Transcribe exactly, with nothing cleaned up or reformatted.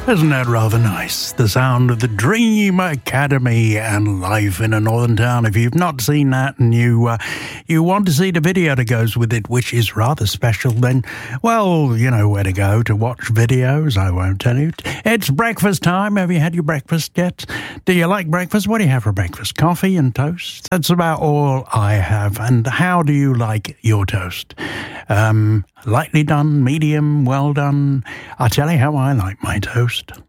Isn't that rather nice? The sound of the Dream Academy and Life in a Northern Town. If you've not seen that and you uh, you want to see the video that goes with it, which is rather special, then, well, you know where to go to watch videos. I won't tell you. It's breakfast time. Have you had your breakfast yet? Do you like breakfast? What do you have for breakfast? Coffee and toast? That's about all I have. And how do you like your toast? Um, lightly done, medium, well done? I'll tell you how I like my toast.